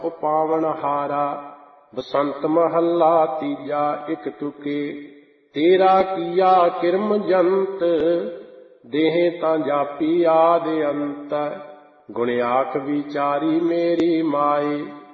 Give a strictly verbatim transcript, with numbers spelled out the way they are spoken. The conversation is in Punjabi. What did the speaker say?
ਪਾਵਨ ਹਾਰਾ। ਬਸੰਤ ਮਹੱਲਾ ਤੀਜਾ। ਇਕ ਤੁਕੇ ਤੇਰਾ ਕੀਆ ਕਿਰਮ ਜੰਤ, ਦੇਹ ਤਾਂ ਜਾਪੀ ਆਦਿ ਅੰਤ। ਗੁਣ ਆਖ ਵਿਚਾਰੀ ਮੇਰੀ ਮਾਏ,